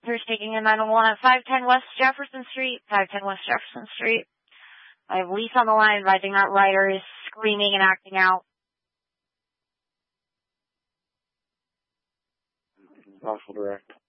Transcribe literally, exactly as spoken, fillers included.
They're taking a nine one one at five ten West Jefferson Street, five ten West Jefferson Street. I have Lisa on the line advising that rider is screaming and acting out. Marshal Direct.